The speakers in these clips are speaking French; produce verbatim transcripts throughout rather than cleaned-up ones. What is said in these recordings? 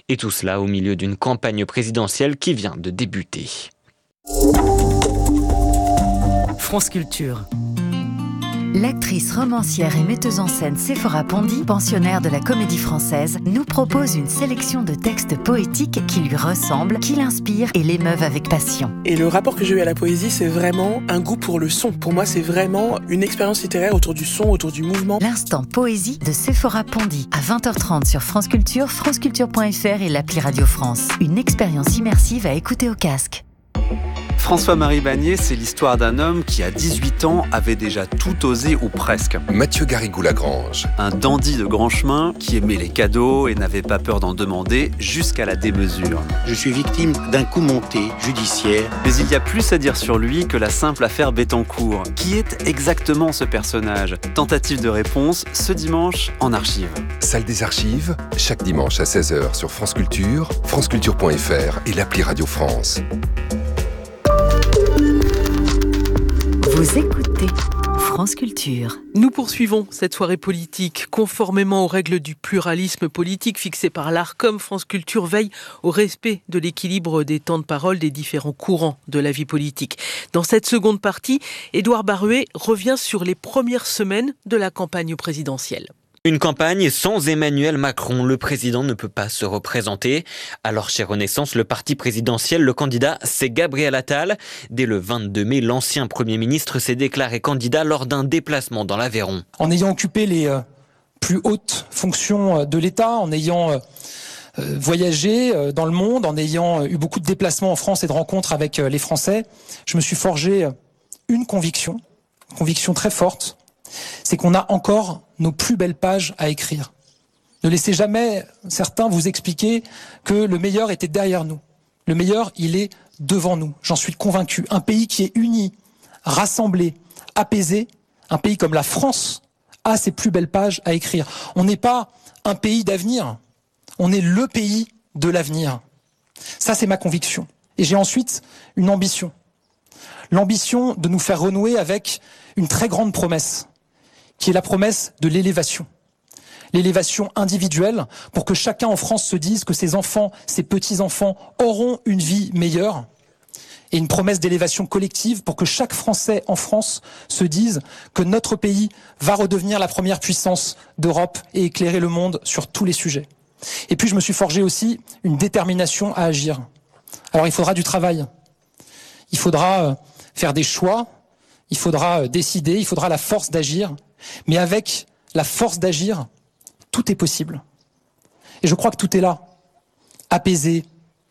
Et tout cela au milieu d'une campagne présidentielle qui vient de débuter. France Culture. L'actrice, romancière et metteuse en scène Séphora Pondy, pensionnaire de la Comédie Française, nous propose une sélection de textes poétiques qui lui ressemblent, qui l'inspirent et l'émeuvent avec passion. Et le rapport que j'ai eu à la poésie, c'est vraiment un goût pour le son. Pour moi, c'est vraiment une expérience littéraire autour du son, autour du mouvement. L'instant poésie de Séphora Pondy, à vingt heures trente sur France Culture, franceculture point f r et l'appli Radio France. Une expérience immersive à écouter au casque. François-Marie Bagné, c'est l'histoire d'un homme qui, à dix-huit ans, avait déjà tout osé ou presque. Mathieu Garrigou-Lagrange. Un dandy de grand chemin qui aimait les cadeaux et n'avait pas peur d'en demander jusqu'à la démesure. Je suis victime d'un coup monté judiciaire. Mais il y a plus à dire sur lui que la simple affaire Bettencourt. Qui est exactement ce personnage ? Tentative de réponse ce dimanche en archive. Salle des archives, chaque dimanche à seize heures sur France Culture, franceculture point f r et l'appli Radio France. Vous écoutez France Culture. Nous poursuivons cette soirée politique. Conformément aux règles du pluralisme politique fixées par l'Arcom, France Culture veille au respect de l'équilibre des temps de parole des différents courants de la vie politique. Dans cette seconde partie, Édouard Baruet revient sur les premières semaines de la campagne présidentielle. Une campagne sans Emmanuel Macron. Le président ne peut pas se représenter. Alors chez Renaissance, le parti présidentiel, le candidat, c'est Gabriel Attal. Dès le vingt-deux mai, l'ancien Premier ministre s'est déclaré candidat lors d'un déplacement dans l'Aveyron. En ayant occupé les euh, plus hautes fonctions de l'État, en ayant euh, voyagé euh, dans le monde, en ayant eu beaucoup de déplacements en France et de rencontres avec euh, les Français, je me suis forgé une conviction, une conviction très forte, c'est qu'on a encore nos plus belles pages à écrire. Ne laissez jamais certains vous expliquer que le meilleur était derrière nous. Le meilleur, il est devant nous. J'en suis convaincu. Un pays qui est uni, rassemblé, apaisé, un pays comme la France a ses plus belles pages à écrire. On n'est pas un pays d'avenir, on est le pays de l'avenir. Ça, c'est ma conviction. Et j'ai ensuite une ambition. L'ambition de nous faire renouer avec une très grande promesse, qui est la promesse de l'élévation. L'élévation individuelle pour que chacun en France se dise que ses enfants, ses petits-enfants auront une vie meilleure. Et une promesse d'élévation collective pour que chaque Français en France se dise que notre pays va redevenir la première puissance d'Europe et éclairer le monde sur tous les sujets. Et puis je me suis forgé aussi une détermination à agir. Alors il faudra du travail. Il faudra faire des choix. Il faudra décider. Il faudra la force d'agir. Mais avec la force d'agir, tout est possible. Et je crois que tout est là. Apaiser,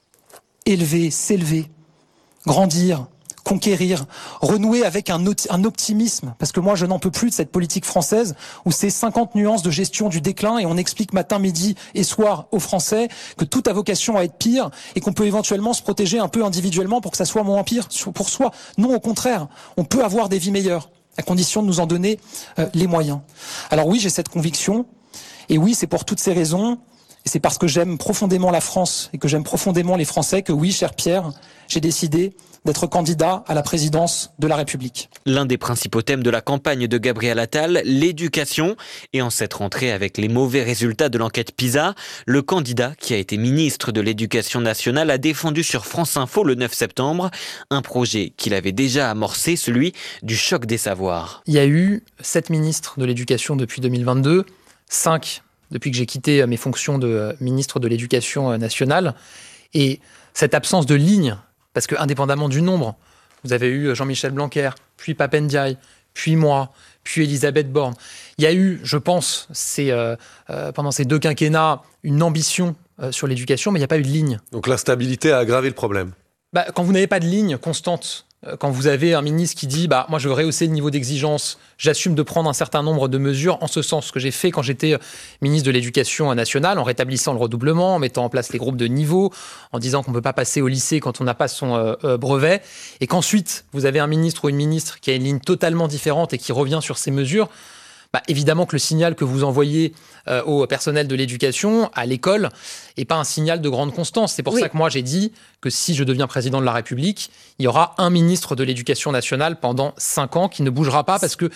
élever, s'élever, grandir, conquérir, renouer avec un, un optimisme. Parce que moi, je n'en peux plus de cette politique française où c'est cinquante nuances de gestion du déclin et on explique matin, midi et soir aux Français que tout a vocation à être pire et qu'on peut éventuellement se protéger un peu individuellement pour que ça soit moins pire pour soi. Non, au contraire, on peut avoir des vies meilleures, à condition de nous en donner euh, les moyens. Alors oui, j'ai cette conviction, et oui, c'est pour toutes ces raisons, et c'est parce que j'aime profondément la France, et que j'aime profondément les Français, que oui, cher Pierre, j'ai décidé d'être candidat à la présidence de la République. L'un des principaux thèmes de la campagne de Gabriel Attal, l'éducation. Et en cette rentrée, avec les mauvais résultats de l'enquête PISA, le candidat, qui a été ministre de l'Éducation nationale, a défendu sur France Info le neuf septembre un projet qu'il avait déjà amorcé, celui du choc des savoirs. Il y a eu sept ministres de l'Éducation depuis deux mille vingt-deux, cinq depuis que j'ai quitté mes fonctions de ministre de l'Éducation nationale. Et cette absence de ligne, parce que indépendamment du nombre, vous avez eu Jean-Michel Blanquer, puis Pape Ndiaye, puis moi, puis Elisabeth Borne. Il y a eu, je pense, c'est, euh, euh, pendant ces deux quinquennats, une ambition euh, sur l'éducation, mais il n'y a pas eu de ligne. Donc l'instabilité a aggravé le problème. Bah, quand vous n'avez pas de ligne constante, quand vous avez un ministre qui dit bah, « moi je veux rehausser le niveau d'exigence, j'assume de prendre un certain nombre de mesures » en ce sens, ce que j'ai fait quand j'étais ministre de l'Éducation nationale, en rétablissant le redoublement, en mettant en place les groupes de niveau, en disant qu'on ne peut pas passer au lycée quand on n'a pas son euh, euh, brevet, et qu'ensuite vous avez un ministre ou une ministre qui a une ligne totalement différente et qui revient sur ces mesures, bah, évidemment que le signal que vous envoyez euh, au personnel de l'éducation, à l'école, n'est pas un signal de grande constance. C'est pour oui. ça que moi j'ai dit que si je deviens président de la République, il y aura un ministre de l'Éducation nationale pendant cinq ans qui ne bougera pas parce que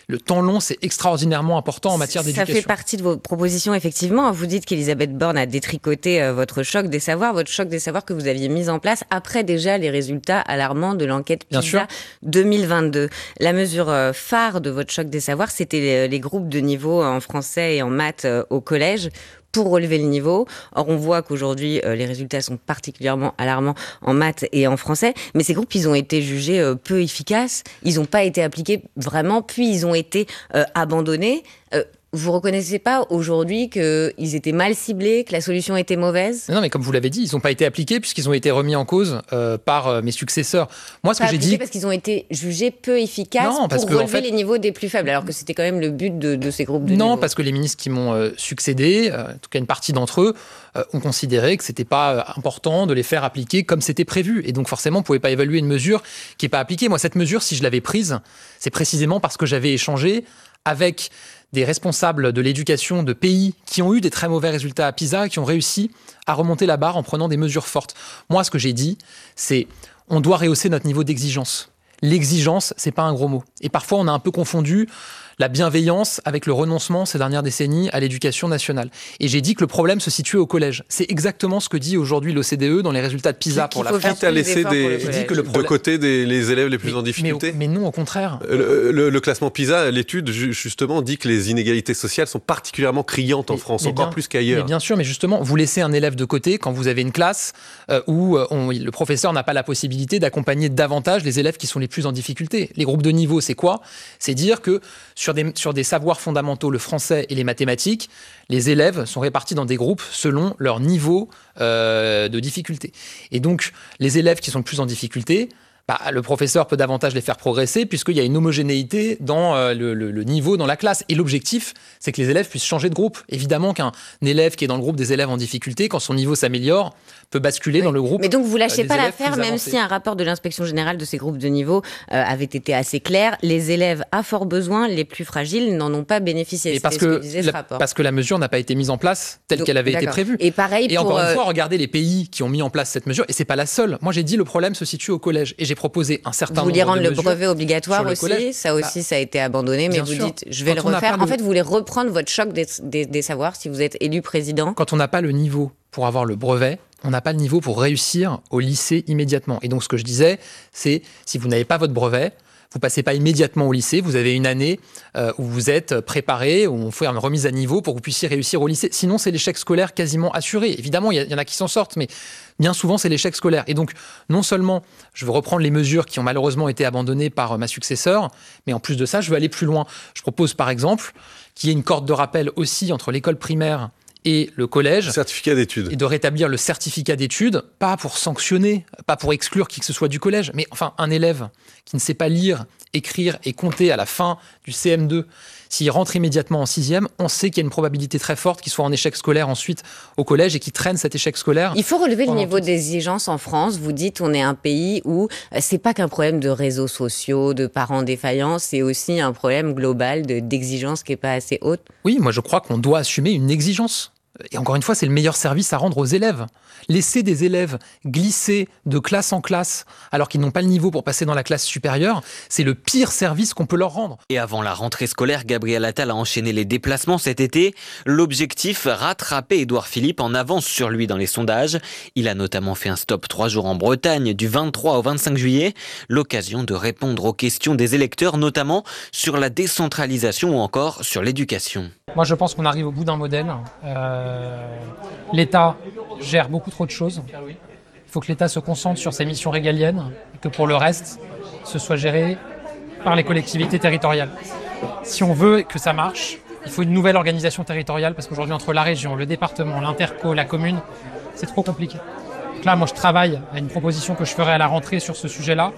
Le temps long, c'est extraordinairement important en matière d'éducation. Ça fait partie de vos propositions, effectivement. Vous dites qu'Elisabeth Borne a détricoté euh, votre choc des savoirs, votre choc des savoirs que vous aviez mis en place après déjà les résultats alarmants de l'enquête PISA deux mille vingt-deux. La mesure euh, phare de votre choc des savoirs, c'était les, les groupes de niveau en français et en maths euh, au collège, pour relever le niveau. Or, on voit qu'aujourd'hui, euh, les résultats sont particulièrement alarmants en maths et en français. Mais ces groupes, ils ont été jugés euh, peu efficaces. Ils n'ont pas été appliqués vraiment, puis ils ont été euh, abandonnés. Euh, Vous reconnaissez pas aujourd'hui qu'ils étaient mal ciblés, que la solution était mauvaise ? Non, mais comme vous l'avez dit, ils n'ont pas été appliqués puisqu'ils ont été remis en cause euh, par euh, mes successeurs. Moi, ce pas que j'ai dit, parce qu'ils ont été jugés peu efficaces non, parce pour que, relever en fait, les niveaux des plus faibles, alors que c'était quand même le but de, de ces groupes de non, niveau. parce que les ministres qui m'ont euh, succédé, euh, en tout cas une partie d'entre eux, euh, ont considéré que c'était pas euh, important de les faire appliquer comme c'était prévu. Et donc forcément, on pouvait pas évaluer une mesure qui est pas appliquée. Moi, cette mesure, si je l'avais prise, c'est précisément parce que j'avais échangé avec des responsables de l'éducation de pays qui ont eu des très mauvais résultats à PISA, qui ont réussi à remonter la barre en prenant des mesures fortes. Moi, ce que j'ai dit, c'est on doit rehausser notre niveau d'exigence. L'exigence, c'est pas un gros mot. Et parfois, on a un peu confondu la bienveillance avec le renoncement ces dernières décennies à l'éducation nationale. Et j'ai dit que le problème se situait au collège. C'est exactement ce que dit aujourd'hui l'O C D E dans les résultats de PISA qui, pour la France. Qui t'a laissé des, dit que le problème... de côté des les élèves les plus mais, en difficulté mais, mais non, au contraire. Le, le, le classement PISA, l'étude justement dit que les inégalités sociales sont particulièrement criantes en mais, France, mais encore bien, plus qu'ailleurs. Mais bien sûr, mais justement, vous laissez un élève de côté quand vous avez une classe euh, où on, le professeur n'a pas la possibilité d'accompagner davantage les élèves qui sont les plus en difficulté. Les groupes de niveau, c'est quoi ? C'est dire que sur des, sur des savoirs fondamentaux, le français et les mathématiques, les élèves sont répartis dans des groupes selon leur niveau euh, de difficulté. Et donc, les élèves qui sont le plus en difficulté, bah, le professeur peut davantage les faire progresser puisqu'il y a une homogénéité dans euh, le, le, le niveau dans la classe. Et l'objectif, c'est que les élèves puissent changer de groupe. Évidemment qu'un élève qui est dans le groupe des élèves en difficulté, quand son niveau s'améliore, peut basculer oui. dans le groupe. Mais donc vous lâchez euh, pas l'affaire, même si un rapport de l'inspection générale de ces groupes de niveau euh, avait été assez clair. Les élèves à fort besoin, les plus fragiles, n'en ont pas bénéficié. Et parce que, ce que disait ce la, rapport. parce que la mesure n'a pas été mise en place telle donc, qu'elle avait été prévue. Et pareil et pour encore euh... une fois, regardez les pays qui ont mis en place cette mesure. Et c'est pas la seule. Moi, j'ai dit le problème se situe au collège. Et j'ai proposé un certain vous nombre de mesures. Vous voulez rendre le brevet obligatoire aussi. Collège. Ça aussi, bah, ça a été abandonné. Mais vous sûr. dites, je vais Quand le refaire. En le... fait, vous voulez reprendre votre choc des, des, des savoirs si vous êtes élu président. Quand on n'a pas le niveau pour avoir le brevet, on n'a pas le niveau pour réussir au lycée immédiatement. Et donc, ce que je disais, c'est si vous n'avez pas votre brevet, vous passez pas immédiatement au lycée, vous avez une année euh, où vous êtes préparé, où on fait une remise à niveau pour que vous puissiez réussir au lycée. Sinon, c'est l'échec scolaire quasiment assuré. Évidemment, il y, y en a qui s'en sortent, mais bien souvent, c'est l'échec scolaire. Et donc, non seulement je veux reprendre les mesures qui ont malheureusement été abandonnées par euh, ma successeur, mais en plus de ça, je veux aller plus loin. Je propose, par exemple, qu'il y ait une corde de rappel aussi entre l'école primaire et le collège. Certificat d'études. Et de rétablir le certificat d'études, pas pour sanctionner, pas pour exclure qui que ce soit du collège, mais enfin, un élève qui ne sait pas lire, écrire et compter à la fin du C M deux, s'il rentre immédiatement en sixième, on sait qu'il y a une probabilité très forte qu'il soit en échec scolaire ensuite au collège et qu'il traîne cet échec scolaire. Il faut relever le niveau d'exigence en France. Vous dites on est un pays où c'est pas qu'un problème de réseaux sociaux, de parents défaillants, c'est aussi un problème global de, d'exigence qui est pas assez haute. Oui, moi je crois qu'on doit assumer une exigence. Et encore une fois, c'est le meilleur service à rendre aux élèves. Laisser des élèves glisser de classe en classe alors qu'ils n'ont pas le niveau pour passer dans la classe supérieure, c'est le pire service qu'on peut leur rendre. Et avant la rentrée scolaire, Gabriel Attal a enchaîné les déplacements cet été. L'objectif, rattraper Édouard Philippe en avance sur lui dans les sondages. Il a notamment fait un stop trois jours en Bretagne du vingt-trois au vingt-cinq juillet. L'occasion de répondre aux questions des électeurs, notamment sur la décentralisation ou encore sur l'éducation. Moi, je pense qu'on arrive au bout d'un modèle. Euh, L'État gère beaucoup trop de choses. Il faut que l'État se concentre sur ses missions régaliennes et que pour le reste, ce soit géré par les collectivités territoriales. Si on veut que ça marche, il faut une nouvelle organisation territoriale parce qu'aujourd'hui, entre la région, le département, l'interco, la commune, c'est trop compliqué. Donc là, moi, je travaille à une proposition que je ferai à la rentrée sur ce sujet-là.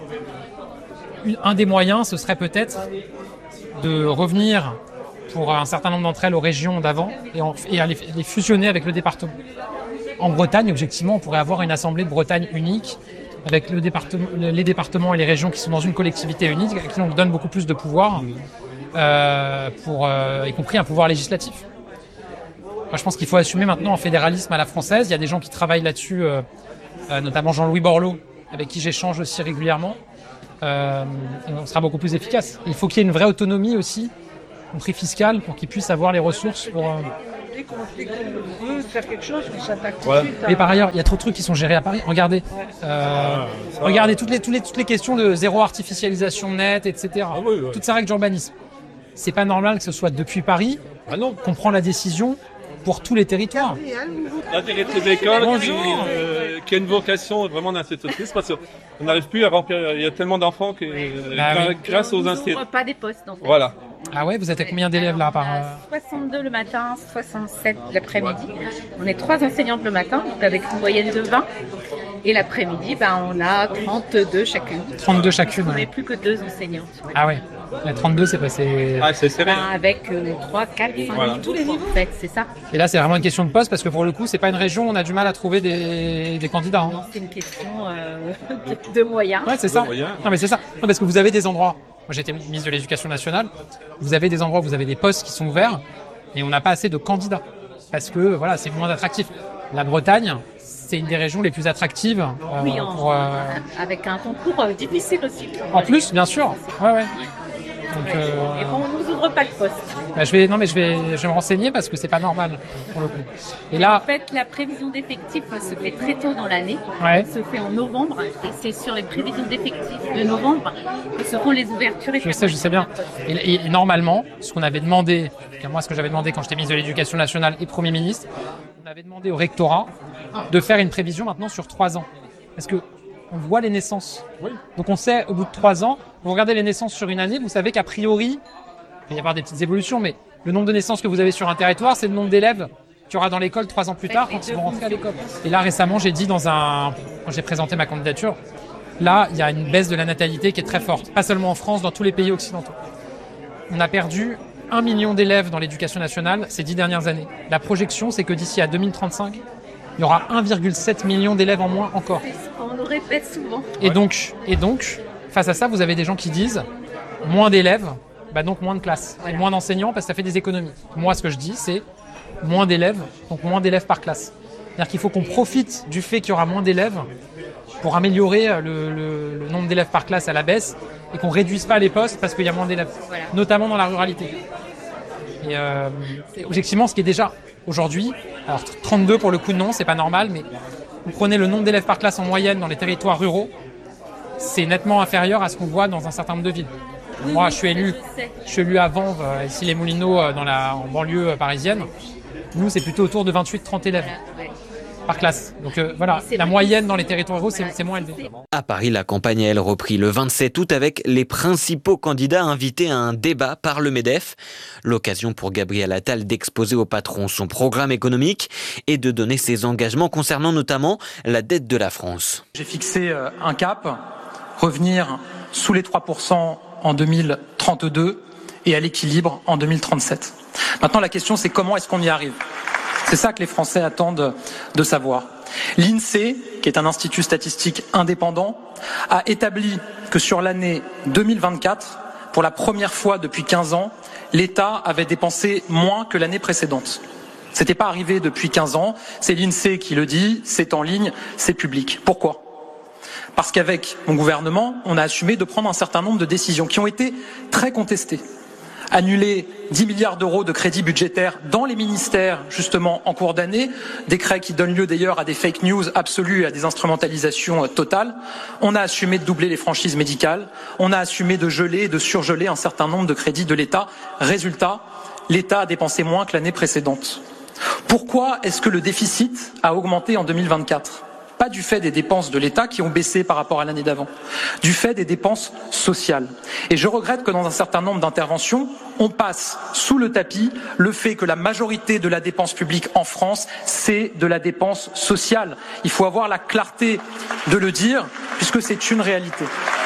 Un des moyens, ce serait peut-être de revenir pour un certain nombre d'entre elles aux régions d'avant et, en, et à les, les fusionner avec le département. En Bretagne, objectivement, on pourrait avoir une assemblée de Bretagne unique avec le département, les départements et les régions qui sont dans une collectivité unique, qui nous donnent beaucoup plus de pouvoir, euh, pour, euh, y compris un pouvoir législatif. Moi, je pense qu'il faut assumer maintenant un fédéralisme à la française. Il y a des gens qui travaillent là-dessus, euh, euh, notamment Jean-Louis Borloo, avec qui j'échange aussi régulièrement. euh, on sera beaucoup plus efficace. Il faut qu'il y ait une vraie autonomie aussi, y compris fiscale, pour qu'ils puissent avoir les ressources pour... Euh... Dès qu'on veut faire quelque chose, on s'attaque tout ouais. de suite. Mais par ailleurs, il y a trop de trucs qui sont gérés à Paris. Regardez, euh, ah, regardez toutes les, toutes, les, toutes les questions de zéro artificialisation nette, et cetera. Ah, oui, oui. Toutes ces règles d'urbanisme. C'est pas normal que ce soit depuis Paris ah, non. qu'on prend la décision pour tous les territoires. La directrice d'école qui, euh, qui a une vocation vraiment d'institutrice parce qu'on n'arrive plus à remplir. Il y a tellement d'enfants que bah, euh, oui. grâce aux instituts. On n'ouvre pas des postes en fait. Voilà. Ah ouais, vous êtes à combien d'élèves là par soixante-deux le matin, soixante-sept l'après-midi. On est trois enseignantes le matin, donc avec une moyenne de vingt. Et l'après-midi, ben, on a trente-deux chacune. trente-deux chacune. On n'est plus que deux enseignantes. Ouais. Ah ouais. La trente-deux, c'est passé. Ah, c'est serré. Ben, avec euh, trois, quatre, cinq, voilà. Tous les niveaux. En fait, c'est ça. Et là, c'est vraiment une question de poste parce que pour le coup, c'est pas une région où on a du mal à trouver des, des candidats. Hein. Non, c'est une question euh, de, de moyens. Ouais, c'est ça. Non, mais c'est ça. Non, parce que vous avez des endroits. Moi, j'étais ministre de l'Éducation nationale. Vous avez des endroits où vous avez des postes qui sont ouverts et on n'a pas assez de candidats parce que voilà, c'est moins attractif. La Bretagne, c'est une des régions les plus attractives. Euh, oui, en, pour, euh... avec un concours euh, difficile aussi. En plus, bien sûr. Ouais, ouais. Donc, euh... Et bon, on ne nous ouvre pas de poste. Bah, je vais, non, mais je vais, je vais me renseigner parce que c'est pas normal pour le coup. Et là, en fait, la prévision d'effectifs se fait très tôt dans l'année. Ouais. Elle se fait en novembre et c'est sur les prévisions d'effectifs de novembre que seront les ouvertures. Je sais, je sais bien. Et, et, et normalement, ce qu'on avait demandé, moi, ce que j'avais demandé quand j'étais ministre de l'Éducation nationale et Premier ministre, on avait demandé au rectorat de faire une prévision maintenant sur trois ans. Parce que on voit les naissances. Oui. Donc on sait, au bout de trois ans, vous regardez les naissances sur une année, vous savez qu'a priori, il va y avoir des petites évolutions, mais le nombre de naissances que vous avez sur un territoire, c'est le nombre d'élèves qu'il y aura dans l'école trois ans plus tard quand ils vont rentrer à l'école. Et là, récemment, j'ai dit dans un... quand j'ai présenté ma candidature, là, il y a une baisse de la natalité qui est très forte. Pas seulement en France, dans tous les pays occidentaux. On a perdu un million d'élèves dans l'éducation nationale ces dix dernières années. La projection, c'est que d'ici à deux mille trente-cinq, il y aura un virgule sept million d'élèves en moins encore. On le répète souvent. Et donc, et donc, face à ça, vous avez des gens qui disent moins d'élèves, bah donc moins de classes. Et moins d'enseignants parce que ça fait des économies. Moi, ce que je dis, c'est moins d'élèves, donc moins d'élèves par classe. C'est-à-dire qu'il faut qu'on profite du fait qu'il y aura moins d'élèves pour améliorer le, le, le nombre d'élèves par classe à la baisse et qu'on ne réduise pas les postes parce qu'il y a moins d'élèves, voilà. Notamment dans la ruralité. Et euh, objectivement, ce qui est déjà aujourd'hui, alors trente-deux pour le coup non, c'est pas normal, mais vous prenez le nombre d'élèves par classe en moyenne dans les territoires ruraux, c'est nettement inférieur à ce qu'on voit dans un certain nombre de villes. Oui, Moi, oui, je suis élu, je suis élu à Vanves, ici les Moulineaux, dans la en banlieue parisienne. Nous, c'est plutôt autour de vingt-huit à trente élèves. Par classe. Donc euh, voilà, la moyenne dans les territoires ruraux, c'est, c'est moins élevé. À Paris, la campagne a elle repris le vingt-sept août avec les principaux candidats invités à un débat par le MEDEF. L'occasion pour Gabriel Attal d'exposer au patron son programme économique et de donner ses engagements concernant notamment la dette de la France. J'ai fixé un cap, revenir sous les trois pour cent en deux mille trente-deux et à l'équilibre en deux mille trente-sept. Maintenant, la question, c'est comment est-ce qu'on y arrive ? C'est ça que les Français attendent de savoir. L'INSEE, qui est un institut statistique indépendant, a établi que sur l'année deux mille vingt-quatre, pour la première fois depuis quinze ans, l'État avait dépensé moins que l'année précédente. C'était pas arrivé depuis quinze ans, c'est l'INSEE qui le dit, c'est en ligne, c'est public. Pourquoi ? Parce qu'avec mon gouvernement, on a assumé de prendre un certain nombre de décisions qui ont été très contestées. Annuler dix milliards d'euros de crédits budgétaires dans les ministères, justement, en cours d'année, décret qui donne lieu d'ailleurs à des fake news absolues et à des instrumentalisations totales. On a assumé de doubler les franchises médicales, on a assumé de geler et de surgeler un certain nombre de crédits de l'État. Résultat, l'État a dépensé moins que l'année précédente. Pourquoi est-ce que le déficit a augmenté en deux mille vingt-quatre ? Pas du fait des dépenses de l'État qui ont baissé par rapport à l'année d'avant, du fait des dépenses sociales. Et je regrette que dans un certain nombre d'interventions, on passe sous le tapis le fait que la majorité de la dépense publique en France, c'est de la dépense sociale. Il faut avoir la clarté de le dire, puisque c'est une réalité.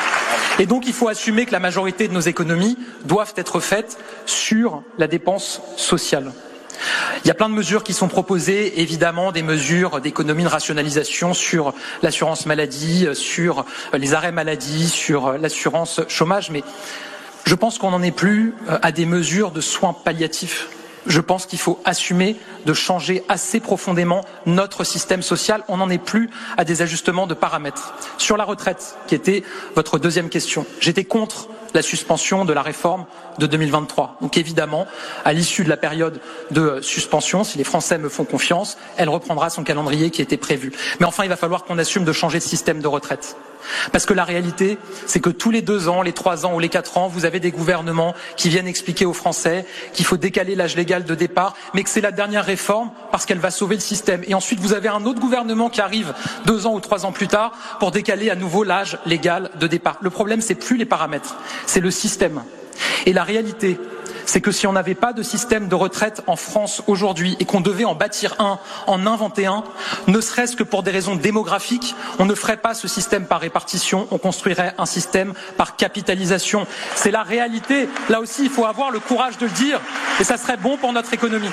Et donc il faut assumer que la majorité de nos économies doivent être faites sur la dépense sociale. Il y a plein de mesures qui sont proposées, évidemment des mesures d'économie de rationalisation sur l'assurance maladie, sur les arrêts maladie, sur l'assurance chômage, mais je pense qu'on n'en est plus à des mesures de soins palliatifs. Je pense qu'il faut assumer de changer assez profondément notre système social. On n'en est plus à des ajustements de paramètres. Sur la retraite, qui était votre deuxième question, j'étais contre la suspension de la réforme de deux mille vingt-trois. Donc évidemment, à l'issue de la période de suspension, si les Français me font confiance, elle reprendra son calendrier qui était prévu. Mais enfin, il va falloir qu'on assume de changer de système de retraite. Parce que la réalité, c'est que tous les deux ans, les trois ans ou les quatre ans, vous avez des gouvernements qui viennent expliquer aux Français qu'il faut décaler l'âge légal de départ, mais que c'est la dernière réforme parce qu'elle va sauver le système. Et ensuite, vous avez un autre gouvernement qui arrive deux ans ou trois ans plus tard pour décaler à nouveau l'âge légal de départ. Le problème, c'est plus les paramètres, c'est le système. Et la réalité, c'est que si on n'avait pas de système de retraite en France aujourd'hui et qu'on devait en bâtir un, en inventer un, ne serait-ce que pour des raisons démographiques, on ne ferait pas ce système par répartition, on construirait un système par capitalisation. C'est la réalité. Là aussi, il faut avoir le courage de le dire et ça serait bon pour notre économie.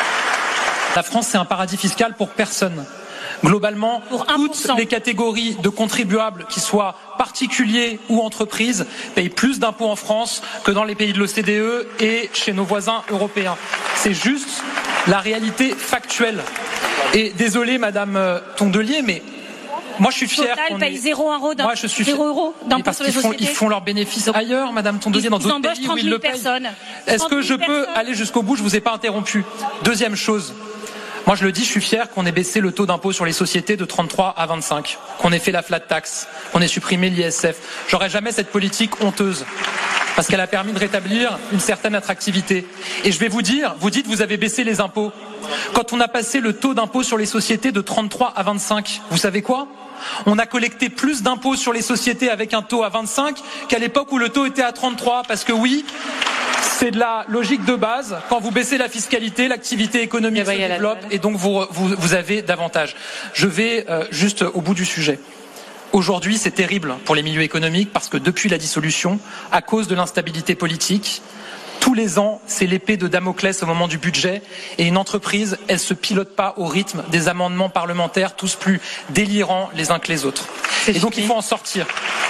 La France, c'est un paradis fiscal pour personne. Globalement, toutes les catégories de contribuables, qui soient particuliers ou entreprises, payent plus d'impôts en France que dans les pays de l'O C D E et chez nos voisins européens. C'est juste la réalité factuelle. Et désolé, Madame Tondelier, mais moi je suis fier. Total paye zéro euro Moi je suis zéro euro d'impôt sur les font, sociétés. Ils font leurs bénéfices ailleurs, Madame Tondelier, dans d'autres pays où ils le payent. Est-ce que je peux aller jusqu'au bout? Je vous ai pas interrompu. Deuxième chose. Moi, je le dis, je suis fier qu'on ait baissé le taux d'impôt sur les sociétés de trente-trois à vingt-cinq, qu'on ait fait la flat tax, qu'on ait supprimé l'I S F. J'aurais jamais cette politique honteuse, parce qu'elle a permis de rétablir une certaine attractivité. Et je vais vous dire, vous dites vous avez baissé les impôts. Quand on a passé le taux d'impôt sur les sociétés de trente-trois à vingt-cinq, vous savez quoi ? On a collecté plus d'impôts sur les sociétés avec un taux à vingt-cinq qu'à l'époque où le taux était à trente-trois, parce que oui, c'est de la logique de base. Quand vous baissez la fiscalité, l'activité économique se développe et donc vous, vous, vous avez davantage. Je vais euh, juste au bout du sujet. Aujourd'hui, c'est terrible pour les milieux économiques parce que depuis la dissolution, à cause de l'instabilité politique, tous les ans, c'est l'épée de Damoclès au moment du budget et une entreprise, elle se pilote pas au rythme des amendements parlementaires, tous plus délirants les uns que les autres. Et donc il faut en sortir.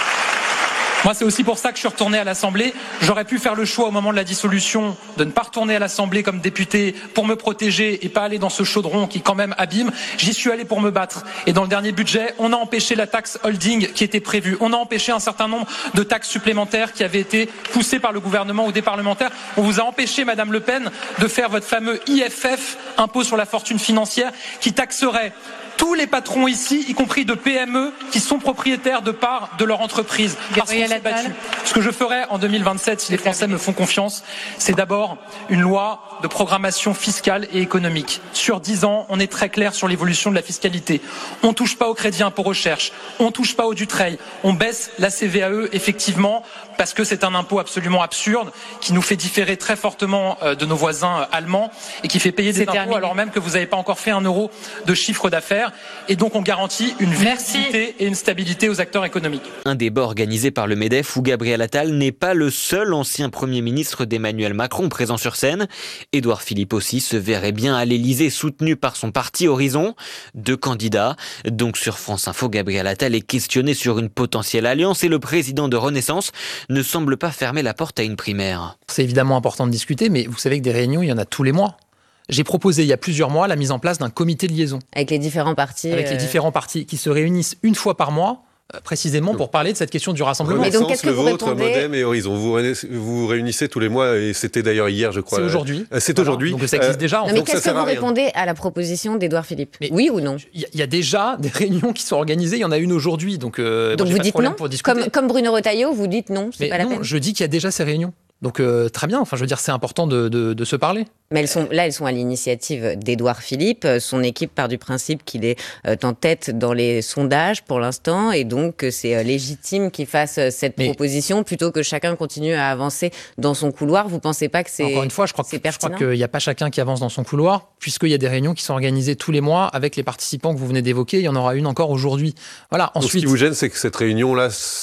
Moi, c'est aussi pour ça que je suis retourné à l'Assemblée. J'aurais pu faire le choix au moment de la dissolution de ne pas retourner à l'Assemblée comme député pour me protéger et pas aller dans ce chaudron qui quand même abîme. J'y suis allé pour me battre. Et dans le dernier budget, on a empêché la taxe holding qui était prévue. On a empêché un certain nombre de taxes supplémentaires qui avaient été poussées par le gouvernement ou des parlementaires. On vous a empêché, Madame Le Pen, de faire votre fameux I F F, impôt sur la fortune financière, qui taxerait tous les patrons ici, y compris de P M E, qui sont propriétaires de parts de leur entreprise. Parce qu'on s'est battu. Ce que je ferai en deux mille vingt-sept, si les Français me font confiance, c'est d'abord une loi de programmation fiscale et économique. Sur dix ans, on est très clair sur l'évolution de la fiscalité. On ne touche pas au crédit impôt recherche, on ne touche pas au Dutreil, on baisse la C V A E, effectivement, parce que c'est un impôt absolument absurde, qui nous fait différer très fortement de nos voisins allemands, et qui fait payer des impôts terminé. Alors même que vous n'avez pas encore fait un euro de chiffre d'affaires. Et donc on garantit une visibilité et une stabilité aux acteurs économiques. Un débat organisé par le MEDEF où Gabriel Attal n'est pas le seul ancien Premier ministre d'Emmanuel Macron présent sur scène. Édouard Philippe aussi se verrait bien à l'Élysée soutenu par son parti Horizon. Deux candidats. Donc sur France Info, Gabriel Attal est questionné sur une potentielle alliance et le président de Renaissance ne semble pas fermer la porte à une primaire. C'est évidemment important de discuter, mais vous savez que des réunions, il y en a tous les mois. J'ai proposé il y a plusieurs mois la mise en place d'un comité de liaison. Avec les différents partis. Avec euh... les différents partis qui se réunissent une fois par mois, euh, précisément pour parler de cette question du rassemblement. Mais donc, qu'est-ce que le vous vôtre, répondez... Modem et Horizon, vous vous réunissez tous les mois et c'était d'ailleurs hier, je crois. C'est aujourd'hui. Euh, c'est voilà. aujourd'hui. Donc ça existe déjà. En non, fait. mais donc, qu'est-ce que vous répondez à la proposition d'Édouard Philippe? mais Oui ou non? Il y, y a déjà des réunions qui sont organisées. Il y en a une aujourd'hui. Donc, euh, donc moi, vous dites non pour discuter. comme, comme Bruno Retailleau, vous dites non, c'est mais pas la non, peine. Je dis qu'il y a déjà ces réunions. Donc euh, très bien, enfin je veux dire c'est important de, de, de se parler. Mais elles sont, là elles sont à l'initiative d'Édouard Philippe, son équipe part du principe qu'il est euh, en tête dans les sondages pour l'instant et donc c'est euh, légitime qu'il fasse cette Mais proposition plutôt que chacun continue à avancer dans son couloir. Vous pensez pas que c'est Encore une fois, je crois, que, je crois qu'il n'y a pas chacun qui avance dans son couloir puisqu'il y a des réunions qui sont organisées tous les mois avec les participants que vous venez d'évoquer, il y en aura une encore aujourd'hui. Voilà, ensuite... Donc, ce qui vous gêne c'est que cette réunion-là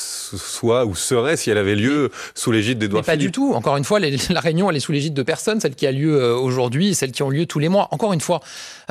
soit ou serait, si elle avait lieu, sous l'égide d'Édouard Philippe. Pas du tout. Encore une fois, les, la réunion, elle est sous l'égide de personne, celle qui a lieu euh, aujourd'hui et celle qui ont lieu tous les mois. Encore une fois, euh,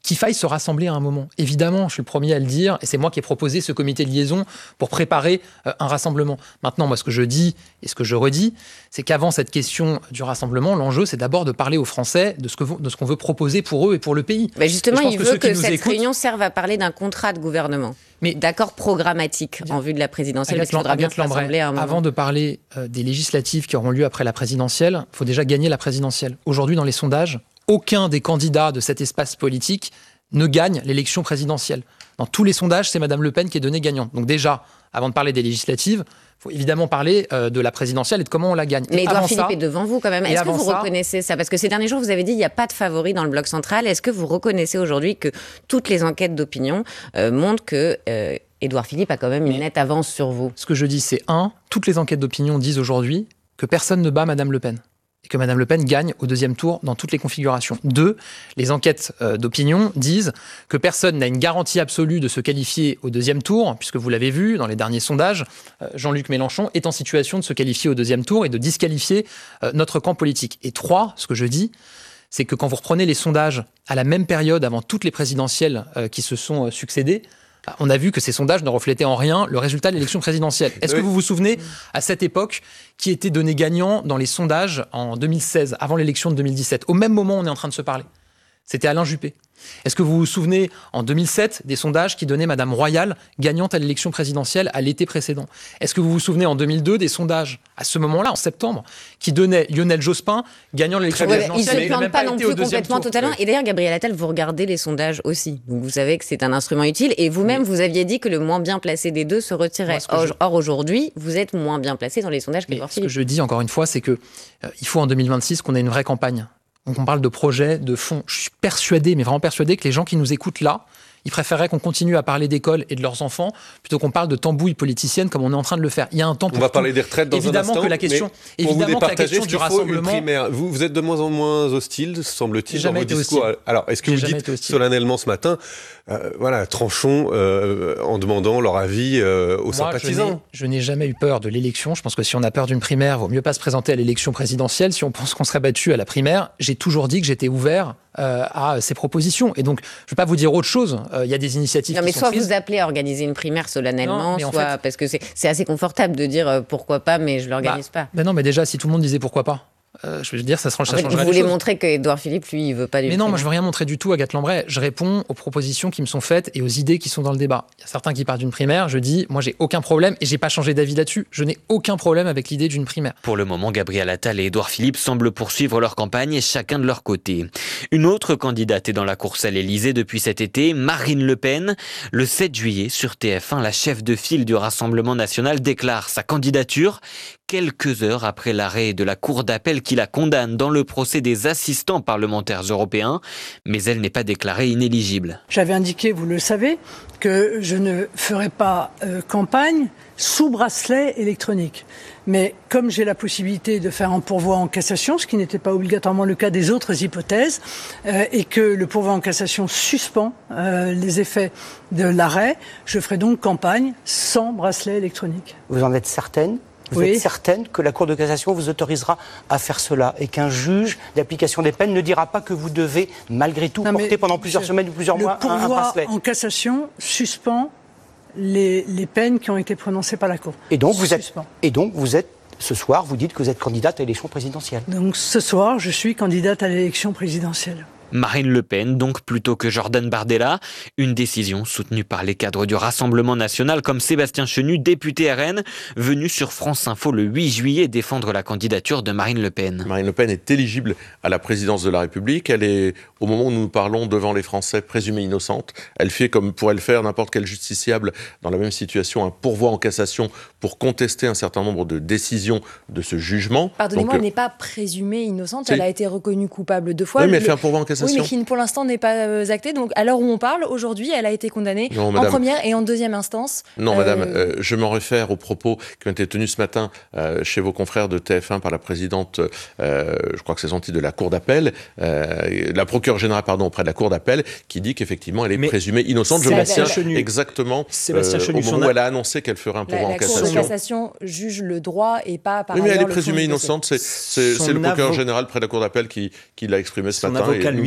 qu'il faille se rassembler à un moment. Évidemment, je suis le premier à le dire, et c'est moi qui ai proposé ce comité de liaison pour préparer euh, un rassemblement. Maintenant, moi, ce que je dis et ce que je redis, c'est qu'avant cette question du rassemblement, l'enjeu, c'est d'abord de parler aux Français de ce, que, de ce qu'on veut proposer pour eux et pour le pays. Bah justement, il que veut que cette écoutent, réunion serve à parler d'un contrat de gouvernement, mais d'accord programmatique en vue de la présidentielle. Agathe, Il faudra bien se rassembler à un moment. Avant de parler euh, des législatives qui auront lieu après la présidentielle, il faut déjà gagner la présidentielle. Aujourd'hui, dans les sondages, aucun des candidats de cet espace politique ne gagne l'élection présidentielle. Dans tous les sondages, c'est Mme Le Pen qui est donnée gagnante. Donc déjà, avant de parler des législatives, il faut évidemment parler euh, de la présidentielle et de comment on la gagne. Mais Édouard Philippe est devant vous quand même. Est-ce que vous ça, reconnaissez ça? Parce que ces derniers jours, vous avez dit qu'il n'y a pas de favori dans le bloc central. Est-ce que vous reconnaissez aujourd'hui que toutes les enquêtes d'opinion euh, montrent que euh, Édouard Philippe a quand même une nette avance sur vous? Ce que je dis, c'est un, toutes les enquêtes d'opinion disent aujourd'hui que personne ne bat Mme Le Pen. Et que Mme Le Pen gagne au deuxième tour dans toutes les configurations. Deux, les enquêtes euh, d'opinion disent que personne n'a une garantie absolue de se qualifier au deuxième tour, puisque vous l'avez vu dans les derniers sondages, euh, Jean-Luc Mélenchon est en situation de se qualifier au deuxième tour et de disqualifier euh, notre camp politique. Et trois, ce que je dis, c'est que quand vous reprenez les sondages à la même période avant toutes les présidentielles euh, qui se sont euh, succédées, on a vu que ces sondages ne reflétaient en rien le résultat de l'élection présidentielle. Est-ce oui. que vous vous souvenez, à cette époque, qui était donné gagnant dans les sondages en deux mille seize, avant l'élection de deux mille dix-sept? Au même moment où on est en train de se parler. C'était Alain Juppé. Est-ce que vous vous souvenez, en deux mille sept, des sondages qui donnaient Mme Royal gagnante à l'élection présidentielle à l'été précédent? Est-ce que vous vous souvenez, en deux mille deux, des sondages, à ce moment-là, en septembre, qui donnaient Lionel Jospin gagnant l'élection ouais, présidentielle? Il ne se plante pas non plus complètement totalement. Et d'ailleurs, Gabriel Attal, vous regardez les sondages aussi. Donc vous savez que c'est un instrument utile. Et vous-même, oui. vous aviez dit que le moins bien placé des deux se retirait. Moi, Or, je... Or aujourd'hui, vous êtes moins bien placé dans les sondages qu'Édouard Philippe. Ce que je dis, encore une fois, c'est qu'il euh, faut en deux mille vingt-six qu'on ait une vraie campagne. Donc on parle de projets, de fonds. Je suis persuadé, mais vraiment persuadé, que les gens qui nous écoutent là, ils préféreraient qu'on continue à parler d'école et de leurs enfants plutôt qu'on parle de tambouille politicienne comme on est en train de le faire. Il y a un temps pour On va tout. parler des retraites dans évidemment un instant. Que la question, évidemment que la question du rassemblement... Vous, vous êtes de moins en moins hostile, semble-t-il, dans vos discours. Hostile. Alors, est-ce que J'ai vous dites solennellement ce matin, euh, voilà, tranchons euh, en demandant leur avis euh, aux Moi, sympathisants? Je n'ai jamais eu peur de l'élection. Je pense que si on a peur d'une primaire, il vaut mieux pas se présenter à l'élection présidentielle. Si on pense qu'on serait battu à la primaire, j'ai toujours dit que j'étais ouvert euh, à ces propositions. Et donc, je ne vais pas vous dire autre chose. Il euh, y a des initiatives non, mais qui soit sont prises. vous appelez à organiser une primaire solennellement, non, soit en fait, parce que c'est, c'est assez confortable de dire euh, pourquoi pas, mais je l'organise bah, pas. Ben non, mais déjà, si tout le monde disait pourquoi pas, euh, je veux dire, ça se changerait. En fait, vous voulez montrer que Édouard Philippe, lui, il veut pas du Mais non, moi, je veux rien montrer du tout, Agathe Lambray. Je réponds aux propositions qui me sont faites et aux idées qui sont dans le débat. Il y a certains qui parlent d'une primaire. Je dis, moi, j'ai aucun problème et j'ai pas changé d'avis là-dessus. Je n'ai aucun problème avec l'idée d'une primaire. Pour le moment, Gabriel Attal et Édouard Philippe semblent poursuivre leur campagne, chacun de leur côté. Une autre candidate est dans la course à l'Élysée depuis cet été, Marine Le Pen. Le sept juillet, sur T F un, la chef de file du Rassemblement national déclare sa candidature quelques heures après l'arrêt de la Cour d'appel qui la condamne dans le procès des assistants parlementaires européens, mais elle n'est pas déclarée inéligible. J'avais indiqué, vous le savez, que je ne ferai pas euh, campagne sous bracelet électronique. Mais comme j'ai la possibilité de faire un pourvoi en cassation, ce qui n'était pas obligatoirement le cas des autres hypothèses, euh, et que le pourvoi en cassation suspend euh, les effets de l'arrêt, je ferai donc campagne sans bracelet électronique. Vous en êtes certaine ? Vous oui. êtes certaine que la Cour de cassation vous autorisera à faire cela et qu'un juge d'application des peines ne dira pas que vous devez malgré tout non, porter pendant plusieurs je, semaines ou plusieurs mois un, un bracelet? Le pourvoi en cassation suspend les, les peines qui ont été prononcées par la Cour. Et donc, vous êtes, et donc vous êtes, ce soir, vous dites que vous êtes candidate à l'élection présidentielle. Donc ce soir, je suis candidate à l'élection présidentielle. Marine Le Pen, donc, plutôt que Jordan Bardella. Une décision soutenue par les cadres du Rassemblement national, comme Sébastien Chenu, député R N, venu sur France Info le huit juillet défendre la candidature de Marine Le Pen. Marine Le Pen est éligible à la présidence de la République. Elle est, au moment où nous parlons devant les Français, présumée innocente. Elle fait, comme pourrait le faire n'importe quel justiciable dans la même situation, un pourvoi en cassation pour contester un certain nombre de décisions de ce jugement. Pardonnez-moi, Donc, elle n'est pas présumée innocente, si. Elle a été reconnue coupable deux fois. Oui, mais elle le... fait un pourvoi en cassation. Oui, mais qui pour l'instant n'est pas euh, acté. Donc à l'heure où on parle, aujourd'hui, elle a été condamnée non, en madame. première et en deuxième instance. Non, euh... madame, euh, je m'en réfère aux propos qui ont été tenus ce matin euh, chez vos confrères de T F un par la présidente, euh, je crois que c'est sorti de la Cour d'appel, euh, la procureure générale, pardon, auprès de la Cour d'appel, qui dit qu'effectivement elle est mais présumée innocente. Je me tiens Chenu. exactement Sébastien euh, Chenu, au moment où elle a annoncé qu'elle ferait un pourvoi en cassation. La Cour de cassation juge le droit et pas par oui, mais ailleurs elle est présumée innocente. C'est, c'est, c'est le procureur général près de la Cour d'appel qui, qui l'a exprimé ce Son matin. Son avocat et lui-même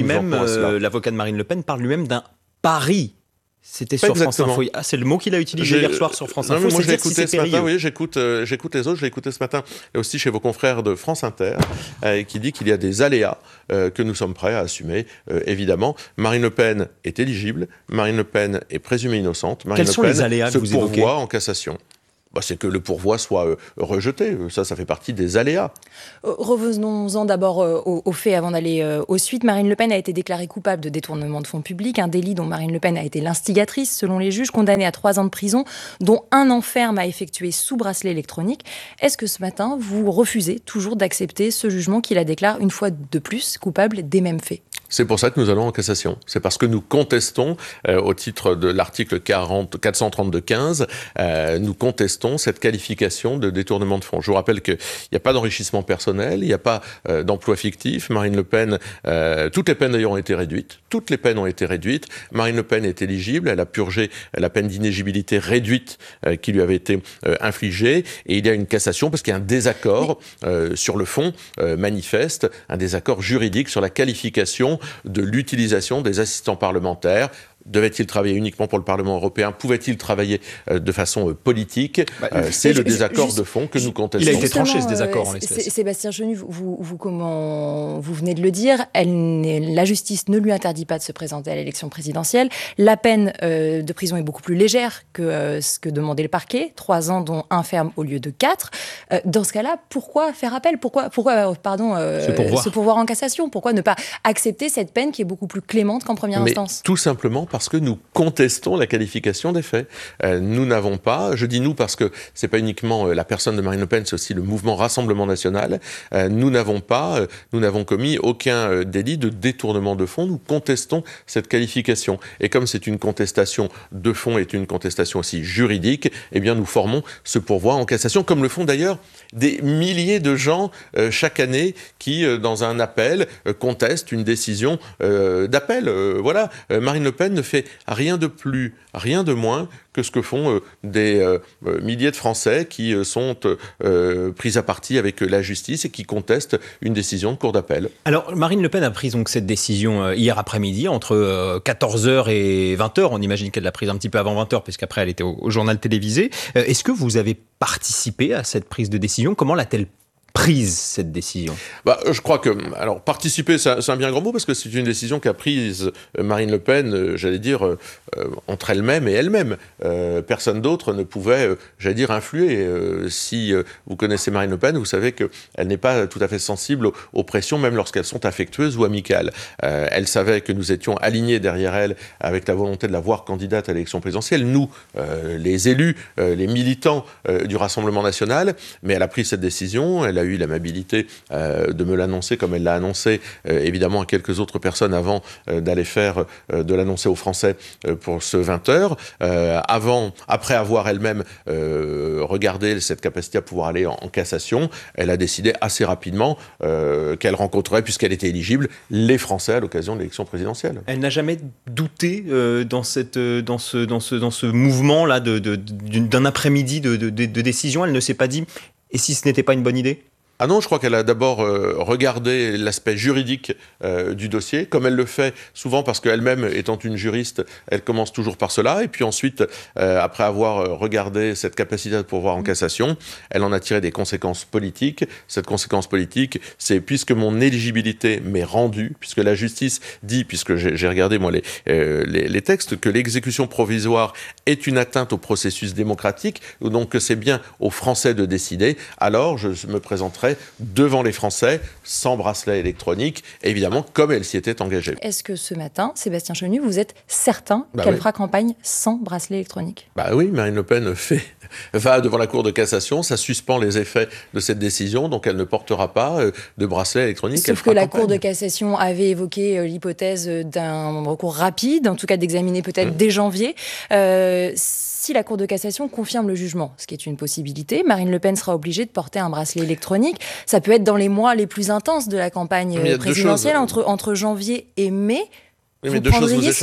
lui-même, euh, l'avocat de Marine Le Pen, parle lui-même d'un pari. C'était sur France Info. Ah, c'est le mot qu'il a utilisé hier soir sur France Info. Non, moi, c'est j'ai écouté si ce matin. Oui, j'écoute, euh, j'écoute les autres. J'ai écouté ce matin et aussi chez vos confrères de France Inter, euh, qui dit qu'il y a des aléas euh, que nous sommes prêts à assumer. Euh, évidemment, Marine Le Pen est éligible. Marine Le Pen est présumée innocente. Marine Quels Le sont Pen les aléas que se vous pourvoit évoquez en cassation. Bah, c'est que le pourvoi soit euh, rejeté. Ça, ça fait partie des aléas. Revenons-en d'abord euh, aux, aux faits avant d'aller euh, aux suites. Marine Le Pen a été déclarée coupable de détournement de fonds publics, un délit dont Marine Le Pen a été l'instigatrice, selon les juges, condamnée à trois ans de prison, dont un an ferme à effectuer sous bracelet électronique. Est-ce que ce matin, vous refusez toujours d'accepter ce jugement qui la déclare une fois de plus coupable des mêmes faits ? C'est pour ça que nous allons en cassation. C'est parce que nous contestons, euh, au titre de l'article quarante, quatre cent trente-deux quinze, euh, nous contestons cette qualification de détournement de fonds. Je vous rappelle qu'il n'y a pas d'enrichissement personnel, il n'y a pas euh, d'emploi fictif. Marine Le Pen, euh, toutes les peines d'ailleurs ont été réduites. Toutes les peines ont été réduites. Marine Le Pen est éligible, elle a purgé la peine d'inéligibilité réduite euh, qui lui avait été euh, infligée. Et il y a une cassation parce qu'il y a un désaccord euh, sur le fond euh, manifeste, un désaccord juridique sur la qualification de l'utilisation des assistants parlementaires. Devait-il travailler uniquement pour le Parlement européen ? Pouvait-il travailler euh, de façon euh, politique ? bah, euh, C'est le désaccord juste, de fond que nous contestons. Il a été tranché, ce désaccord, en l'espèce. Sébastien Chenu, vous, vous, comment, vous venez de le dire, elle la justice ne lui interdit pas de se présenter à l'élection présidentielle. La peine euh, de prison est beaucoup plus légère que euh, ce que demandait le parquet, trois ans dont un ferme au lieu de quatre. Euh, dans ce cas-là, pourquoi faire appel ? Pourquoi, pourquoi pardon, euh, se, pourvoir. se pourvoir en cassation ? Pourquoi ne pas accepter cette peine qui est beaucoup plus clémente qu'en première Mais instance ? Tout simplement parce que nous contestons la qualification des faits. Euh, nous n'avons pas, je dis nous parce que c'est pas uniquement euh, la personne de Marine Le Pen, c'est aussi le mouvement Rassemblement National, euh, nous n'avons pas, euh, nous n'avons commis aucun euh, délit de détournement de fonds, nous contestons cette qualification. Et comme c'est une contestation de fonds et une contestation aussi juridique, eh bien nous formons ce pourvoi en cassation, comme le font d'ailleurs des milliers de gens euh, chaque année qui, euh, dans un appel, euh, contestent une décision euh, d'appel. Euh, voilà, euh, Marine Le Pen ne fait rien de plus, rien de moins que ce que font euh, des euh, milliers de Français qui euh, sont euh, pris à partie avec la justice et qui contestent une décision de cour d'appel. Alors, Marine Le Pen a pris donc cette décision euh, hier après-midi, entre euh, quatorze heures et vingt heures. On imagine qu'elle l'a prise un petit peu avant vingt heures, puisqu'après elle était au, au journal télévisé. Euh, est-ce que vous avez participé à cette prise de décision ? Comment l'a-t-elle prise, cette décision ? bah, Je crois que, alors, participer, c'est un, c'est un bien grand mot, parce que c'est une décision qu'a prise Marine Le Pen, euh, j'allais dire, euh, entre elle-même et elle-même. Euh, personne d'autre ne pouvait, euh, j'allais dire, influer. Euh, si euh, vous connaissez Marine Le Pen, vous savez qu'elle n'est pas tout à fait sensible aux, aux pressions, même lorsqu'elles sont affectueuses ou amicales. Euh, elle savait que nous étions alignés derrière elle, avec la volonté de la voir candidate à l'élection présidentielle, nous, euh, les élus, euh, les militants euh, du Rassemblement National, mais elle a pris cette décision, elle a eu l'amabilité euh, de me l'annoncer comme elle l'a annoncé, euh, évidemment à quelques autres personnes avant euh, d'aller faire, euh, de l'annoncer aux Français euh, pour ce vingt heures. Euh, avant, après avoir elle-même euh, regardé cette capacité à pouvoir aller en, en cassation, elle a décidé assez rapidement euh, qu'elle rencontrerait, puisqu'elle était éligible, les Français à l'occasion de l'élection présidentielle. Elle n'a jamais douté euh, dans, cette, dans, ce, dans, ce, dans ce mouvement-là de, de, d'un après-midi de, de, de, de décision. Elle ne s'est pas dit « et si ce n'était pas une bonne idée ?» Ah non, je crois qu'elle a d'abord euh, regardé l'aspect juridique euh, du dossier, comme elle le fait souvent parce qu'elle-même, étant une juriste, elle commence toujours par cela, et puis ensuite, euh, après avoir regardé cette capacité de pourvoir en cassation, elle en a tiré des conséquences politiques. Cette conséquence politique, c'est puisque mon éligibilité m'est rendue, puisque la justice dit, puisque j'ai, j'ai regardé moi les, euh, les, les textes, que l'exécution provisoire est une atteinte au processus démocratique, donc que c'est bien aux Français de décider, alors je me présenterai devant les Français, sans bracelet électronique, évidemment, comme elle s'y était engagée. Est-ce que ce matin, Sébastien Chenu, vous êtes certain bah qu'elle oui. fera campagne sans bracelet électronique ? Bah oui, Marine Le Pen fait, va devant la Cour de cassation, ça suspend les effets de cette décision, donc elle ne portera pas de bracelet électronique. Sauf que la campagne. Cour de cassation avait évoqué l'hypothèse d'un recours rapide, en tout cas d'examiner peut-être mmh. dès janvier. Euh, Si la Cour de cassation confirme le jugement, ce qui est une possibilité, Marine Le Pen sera obligée de porter un bracelet électronique. Ça peut être dans les mois les plus intenses de la campagne présidentielle, entre, entre janvier et mai. Oui, vous prendriez vous ce échappent, risque ?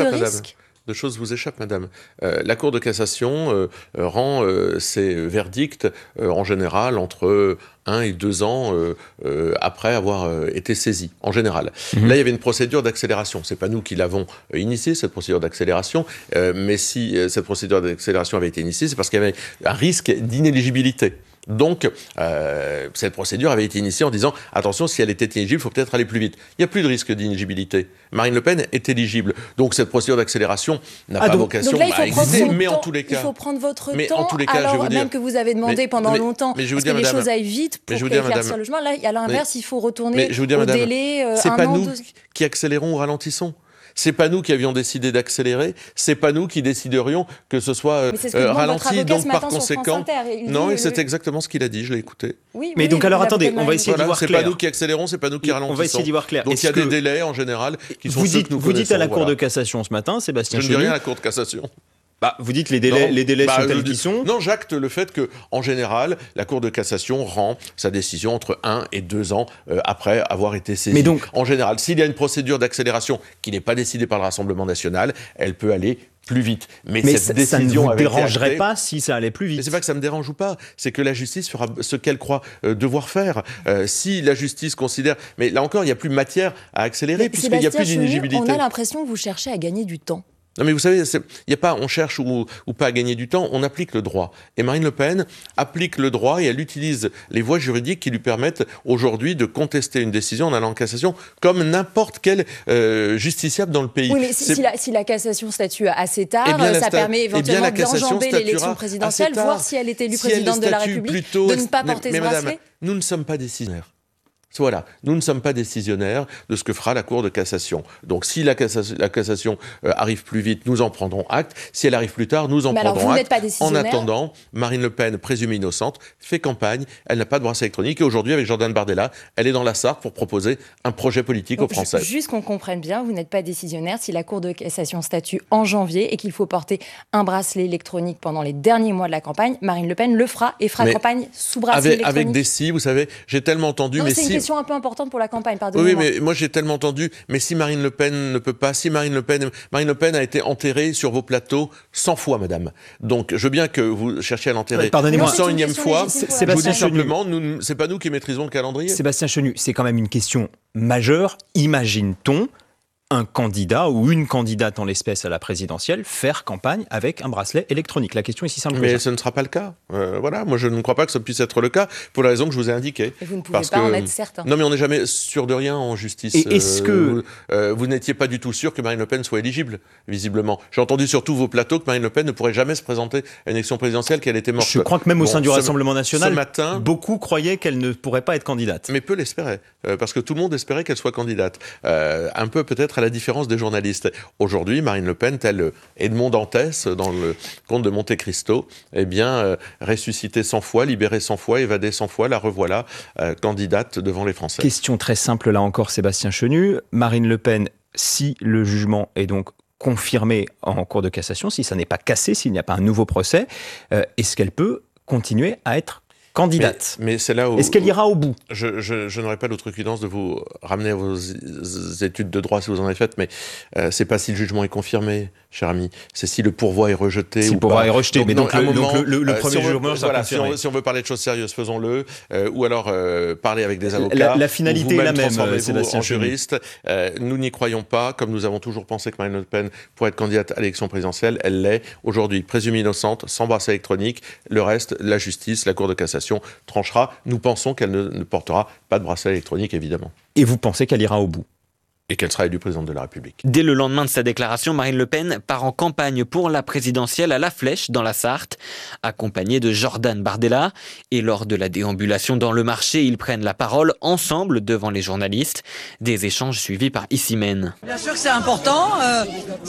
Deux choses vous échappent, madame. Euh, la Cour de cassation euh, rend euh, ses verdicts euh, en général entre un et deux ans euh, euh, après avoir euh, été saisie, en général. Mmh. Là, il y avait une procédure d'accélération. C'est pas nous qui l'avons euh, initiée, cette procédure d'accélération, euh, mais si euh, cette procédure d'accélération avait été initiée, c'est parce qu'il y avait un risque d'inéligibilité. Donc, euh, cette procédure avait été initiée en disant « Attention, si elle était inéligible, il faut peut-être aller plus vite ». Il n'y a plus de risque d'inéligibilité. Marine Le Pen est éligible. Donc, cette procédure d'accélération n'a ah, pas donc, vocation donc là, à exister, mais en tous les cas... Il faut prendre votre mais temps, en tous les cas, alors je vais vous dire, même que vous avez demandé mais, pendant mais, longtemps, mais je parce dire, que les madame, choses aillent vite pour éclaircir le logement. Là, à l'inverse, il faut retourner je vous dire, au madame, délai euh, c'est un pas an, nous deux... qui accélérons ou ralentissons. C'est pas nous qui avions décidé d'accélérer, c'est pas nous qui déciderions que ce soit euh, ce que euh, ralenti, donc par conséquent. Non, dit, et c'est euh... exactement ce qu'il a dit, je l'ai écouté. Oui, mais oui, donc alors attendez, on va essayer voilà, d'y voir c'est clair. C'est pas nous qui accélérons, c'est pas nous qui ralentissons. On va essayer d'y voir clair. Donc il y a que... des délais en général qui sont vous ceux dites, que nous Vous dites à la voilà. Cour de cassation ce matin, Sébastien Je ne dis rien à la Cour de cassation. Bah, vous dites les délais, non, les délais bah, sont tels dis, qu'ils sont. Non, j'acte le fait que, en général, la Cour de cassation rend sa décision entre un et deux ans euh, après avoir été saisie. Mais donc, en général, s'il y a une procédure d'accélération qui n'est pas décidée par le Rassemblement national, elle peut aller plus vite. Mais, mais cette ça, décision ça ne vous dérangerait actée, pas si ça allait plus vite. Mais c'est pas que ça me dérange ou pas, c'est que la justice fera ce qu'elle croit euh, devoir faire. Euh, si la justice considère, mais là encore, il n'y a plus matière à accélérer puisqu'il n'y a plus d'inéligibilité. On a l'impression que vous cherchez à gagner du temps. Non mais vous savez, il n'y a pas on cherche ou, ou pas à gagner du temps, on applique le droit. Et Marine Le Pen applique le droit et elle utilise les voies juridiques qui lui permettent aujourd'hui de contester une décision en allant en cassation comme n'importe quel euh, justiciable dans le pays. Oui, mais si, si, la, si la cassation statue assez tard, eh ça sta- permet éventuellement eh d'enjamber l'élection présidentielle, voir si elle est élue si présidente de la République, tôt, de ne pas porter mais, ce mais bracelet. Madame, nous ne sommes pas décisionnaires. Voilà, nous ne sommes pas décisionnaires de ce que fera la Cour de cassation. Donc si la cassation, la cassation euh, arrive plus vite, nous en prendrons acte. Si elle arrive plus tard, nous en Mais prendrons alors, vous acte. Pas décisionnaire. En attendant, Marine Le Pen, présumée innocente, fait campagne. Elle n'a pas de bracelet électronique. Et aujourd'hui, avec Jordan Bardella, elle est dans la Sarthe pour proposer un projet politique Donc, aux Français. Juste qu'on comprenne bien, vous n'êtes pas décisionnaire. Si la Cour de cassation statue en janvier et qu'il faut porter un bracelet électronique pendant les derniers mois de la campagne, Marine Le Pen le fera et fera mais campagne sous bracelet avec, électronique. Avec des si, vous savez, j'ai tellement entendu... Non, mais c'est si... une question un peu importante pour la campagne, pardonnez-moi. Oui, mais moi j'ai tellement entendu, mais si Marine Le Pen ne peut pas, si Marine Le Pen, Marine Le Pen a été enterrée sur vos plateaux cent fois, madame. Donc je veux bien que vous cherchiez à l'enterrer une cent unième fois. Je vous dis simplement, nous, c'est pas nous qui maîtrisons le calendrier. Sébastien Chenu, c'est quand même une question majeure. Imagine-t-on un candidat ou une candidate en l'espèce à la présidentielle faire campagne avec un bracelet électronique? La question est si simple Mais que ça. ce ne sera pas le cas. Euh, voilà, moi je ne crois pas que ça puisse être le cas pour la raison que je vous ai indiquée. Et vous ne pouvez Parce pas que... en être certain. Non mais on n'est jamais sûr de rien en justice. Et est-ce que... Vous, euh, vous n'étiez pas du tout sûr que Marine Le Pen soit éligible, visiblement. J'ai entendu sur tous vos plateaux que Marine Le Pen ne pourrait jamais se présenter à une élection présidentielle, qu'elle était morte. Je crois que même au bon, sein du ce, Rassemblement national, ce matin, beaucoup croyaient qu'elle ne pourrait pas être candidate. Mais peu l'espéraient, euh, parce que tout le monde espérait qu'elle soit candidate. Euh, un peu peut-être à la différence des journalistes. Aujourd'hui, Marine Le Pen, tel Edmond Dantès dans le Comte de Monte Cristo, eh bien, euh, ressuscitée cent fois, libérée cent fois, évadée cent fois, la revoilà euh, candidate devant les Français. Question très simple là encore, Sébastien Chenu. Marine Le Pen, si le jugement est donc confirmé en cour de cassation, si ça n'est pas cassé, s'il n'y a pas un nouveau procès, euh, est-ce qu'elle peut continuer à être candidate? Mais, mais c'est là où... Est-ce qu'elle ira au bout? Je, je, je n'aurai pas l'outrecuidance de vous ramener à vos études de droit si vous en avez faites, mais euh, c'est pas si le jugement est confirmé, cher ami, c'est si le pourvoi est rejeté. Si ou le pourvoi pas. est rejeté, donc, mais donc, donc, le, moment, donc le, le, le premier si jugement sera voilà, confirmé. Si on, si on veut parler de choses sérieuses, faisons-le, euh, ou alors euh, parler avec des avocats. La, la finalité est la même, Sébastien en juriste. Euh, nous n'y croyons pas, comme nous avons toujours pensé que Marine Le Pen pourrait être candidate à l'élection présidentielle, elle l'est. Aujourd'hui, présumée innocente, sans bracelet électronique, le reste, la justice, la Cour de cassation tranchera. Nous pensons qu'elle ne, ne portera pas de bracelet électronique, évidemment. Et vous pensez qu'elle ira au bout? Et qu'elle sera élue présidente de la République. Dès le lendemain de sa déclaration, Marine Le Pen part en campagne pour la présidentielle à La Flèche, dans la Sarthe, accompagnée de Jordan Bardella. Et lors de la déambulation dans le marché, ils prennent la parole ensemble devant les journalistes. Des échanges suivis par Issimène. Bien sûr que c'est important. Euh,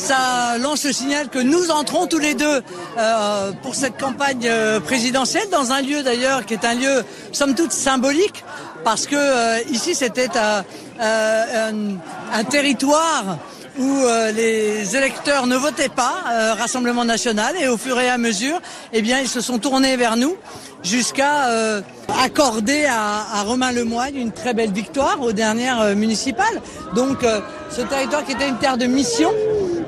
ça lance le signal que nous entrons tous les deux euh, pour cette campagne euh, présidentielle, dans un lieu d'ailleurs qui est un lieu, somme toute, symbolique. Parce que euh, ici, c'était un, euh, un, un territoire où euh, les électeurs ne votaient pas, euh, Rassemblement national, et au fur et à mesure, eh bien, ils se sont tournés vers nous jusqu'à euh, accorder à, à Romain Lemoyne une très belle victoire aux dernières euh, municipales. Donc, euh, ce territoire qui était une terre de mission,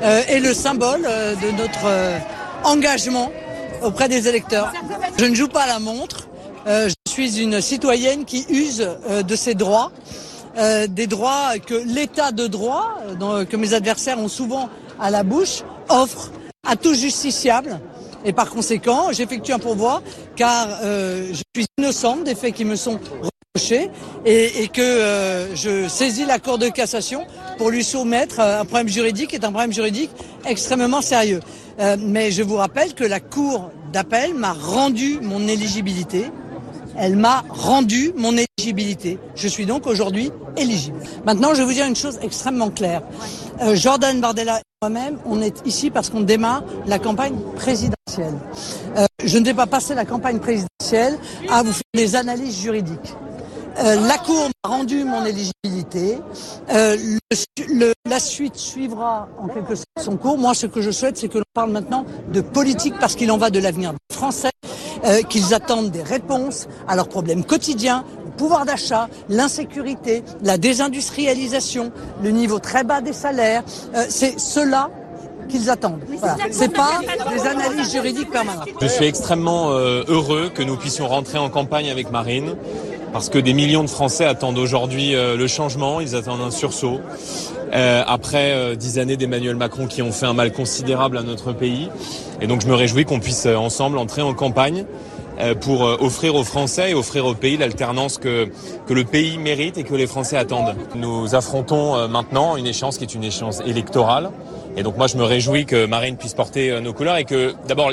euh, est le symbole euh, de notre euh, engagement auprès des électeurs. Je ne joue pas à la montre, euh, je suis une citoyenne qui use euh, de ses droits, euh, des droits que l'état de droit, euh, dont, que mes adversaires ont souvent à la bouche, offre à tout justiciable. Et par conséquent, j'effectue un pourvoi car euh, je suis innocente des faits qui me sont reprochés et, et que euh, je saisis la Cour de cassation pour lui soumettre un problème juridique qui est un problème juridique extrêmement sérieux. Euh, mais je vous rappelle que la Cour d'appel m'a rendu mon éligibilité. Elle m'a rendu mon éligibilité. Je suis donc aujourd'hui éligible. Maintenant, je vais vous dire une chose extrêmement claire. Euh, Jordan Bardella et moi-même, on est ici parce qu'on démarre la campagne présidentielle. Euh, je ne vais pas passer la campagne présidentielle à vous faire des analyses juridiques. Euh, la Cour m'a rendu mon éligibilité. Euh, le, le, la suite suivra en quelque sorte son cours. Moi, ce que je souhaite, c'est que l'on parle maintenant de politique parce qu'il en va de l'avenir des Français, euh, qu'ils attendent des réponses à leurs problèmes quotidiens, le pouvoir d'achat, l'insécurité, la désindustrialisation, le niveau très bas des salaires. Euh, c'est cela qu'ils attendent. Voilà. C'est pas des analyses juridiques permanentes. Je suis extrêmement euh, heureux que nous puissions rentrer en campagne avec Marine. Parce que des millions de Français attendent aujourd'hui euh, le changement, ils attendent un sursaut. Euh, après euh, dix années d'Emmanuel Macron qui ont fait un mal considérable à notre pays. Et donc je me réjouis qu'on puisse euh, ensemble entrer en campagne euh, pour euh, offrir aux Français et offrir au pays l'alternance que, que le pays mérite et que les Français attendent. Nous affrontons euh, maintenant une échéance qui est une échéance électorale. Et donc moi je me réjouis que Marine puisse porter euh, nos couleurs et que d'abord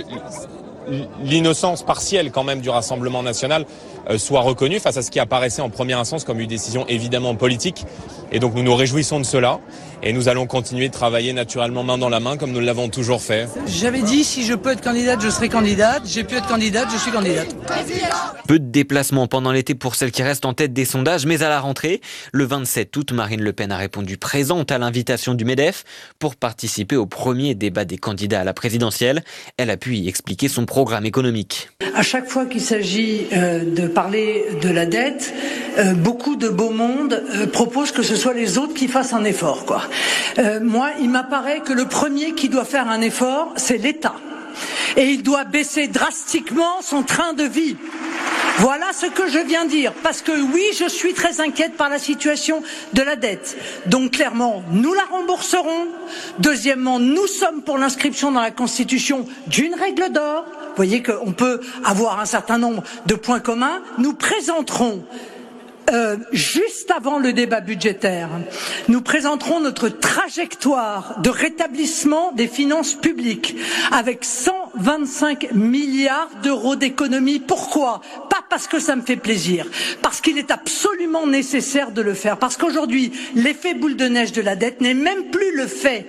l'innocence partielle quand même du Rassemblement national euh, soit reconnue face à ce qui apparaissait en première instance comme une décision évidemment politique. Et donc nous nous réjouissons de cela et nous allons continuer de travailler naturellement main dans la main comme nous l'avons toujours fait. J'avais dit si je peux être candidate, je serai candidate. J'ai pu être candidate, je suis candidate. Peu de déplacements pendant l'été pour celle qui reste en tête des sondages, mais à la rentrée, le vingt-sept août, Marine Le Pen a répondu présente à l'invitation du MEDEF pour participer au premier débat des candidats à la présidentielle. Elle a pu y expliquer son programme économique. À chaque fois qu'il s'agit euh, de parler de la dette, euh, beaucoup de beau monde euh, proposent que ce soit les autres qui fassent un effort, quoi. Euh, moi, il m'apparaît que le premier qui doit faire un effort, c'est l'État. Et il doit baisser drastiquement son train de vie. Voilà ce que je viens dire. Parce que oui, je suis très inquiète par la situation de la dette. Donc clairement, nous la rembourserons. Deuxièmement, nous sommes pour l'inscription dans la Constitution d'une règle d'or. Vous voyez qu'on peut avoir un certain nombre de points communs. Nous présenterons Euh, juste avant le débat budgétaire, nous présenterons notre trajectoire de rétablissement des finances publiques avec cent vingt-cinq milliards d'euros d'économies. Pourquoi? Pas parce que ça me fait plaisir, parce qu'il est absolument nécessaire de le faire, parce qu'aujourd'hui, l'effet boule de neige de la dette n'est même plus le fait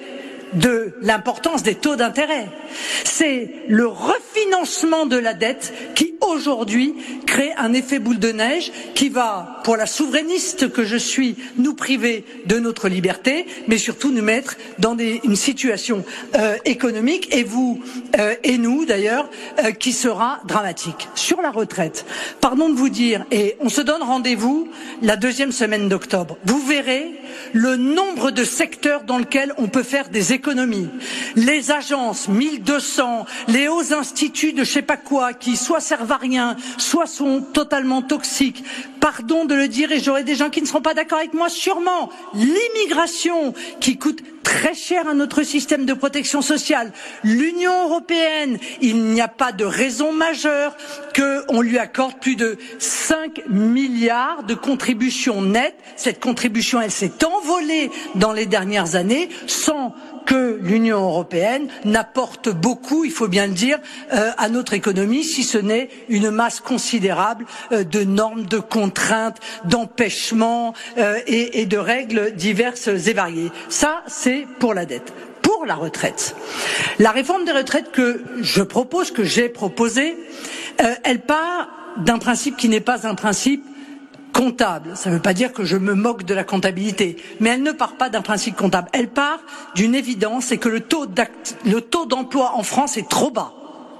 de l'importance des taux d'intérêt. C'est le refinancement de la dette qui, aujourd'hui, crée un effet boule de neige qui va, pour la souverainiste que je suis, nous priver de notre liberté, mais surtout nous mettre dans des, une situation euh, économique, et vous euh, et nous, d'ailleurs, euh, qui sera dramatique. Sur la retraite, pardon de vous dire, et on se donne rendez-vous la deuxième semaine d'octobre, vous verrez le nombre de secteurs dans lesquels on peut faire des économies. Économie. Les agences, mille deux cents, les hauts instituts de je sais pas quoi, qui soit servent à rien, soit sont totalement toxiques. Pardon de le dire, et j'aurai des gens qui ne seront pas d'accord avec moi, sûrement. L'immigration, qui coûte très cher à notre système de protection sociale. L'Union européenne, il n'y a pas de raison majeure qu'on lui accorde plus de cinq milliards de contributions nettes. Cette contribution, elle s'est envolée dans les dernières années sans que l'Union européenne n'apporte beaucoup, il faut bien le dire, euh, à notre économie, si ce n'est une masse considérable euh, de normes, de contraintes, d'empêchements euh, et, et de règles diverses et variées. Ça, c'est pour la dette. Pour la retraite. La réforme des retraites que je propose, que j'ai proposée, euh, elle part d'un principe qui n'est pas un principe comptable. Ça ne veut pas dire que je me moque de la comptabilité, mais elle ne part pas d'un principe comptable. Elle part d'une évidence, c'est que le taux d'acte, le taux d'emploi en France est trop bas.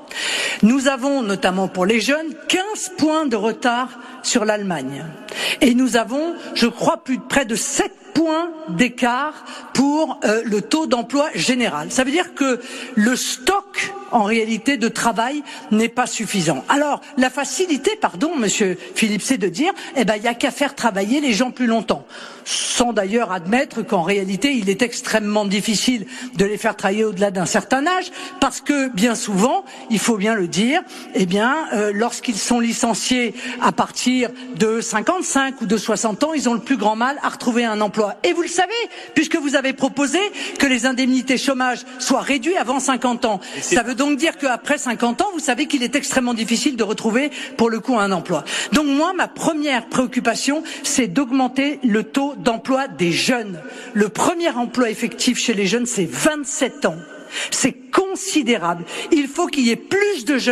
Nous avons, notamment pour les jeunes, quinze points de retard sur l'Allemagne. Et nous avons, je crois, plus de près de sept points points d'écart pour euh, le taux d'emploi général. Ça veut dire que le stock, en réalité, de travail n'est pas suffisant. Alors, la facilité, pardon, monsieur Philippe, c'est de dire, eh ben, il n'y a qu'à faire travailler les gens plus longtemps. Sans d'ailleurs admettre qu'en réalité, il est extrêmement difficile de les faire travailler au-delà d'un certain âge, parce que, bien souvent, il faut bien le dire, eh bien, euh, lorsqu'ils sont licenciés à partir de cinquante-cinq ou de soixante ans, ils ont le plus grand mal à retrouver un emploi. Et vous le savez, puisque vous avez proposé que les indemnités chômage soient réduites avant cinquante ans. Ça veut donc dire qu'après cinquante ans, vous savez qu'il est extrêmement difficile de retrouver, pour le coup, un emploi. Donc moi, ma première préoccupation, c'est d'augmenter le taux d'emploi des jeunes. Le premier emploi effectif chez les jeunes, c'est vingt-sept ans. C'est considérable. Il faut qu'il y ait plus de jeunes